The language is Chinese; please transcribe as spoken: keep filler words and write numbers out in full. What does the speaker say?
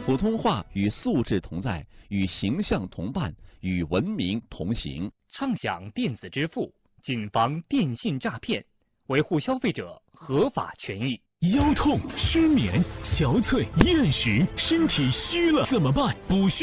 普通话与素质同在，与形象同伴，与文明同行。 畅享电子支付，谨防电信诈骗，维护消费者合法权益。 腰痛、失眠、憔悴、厌食，身体虚了怎么办？补虚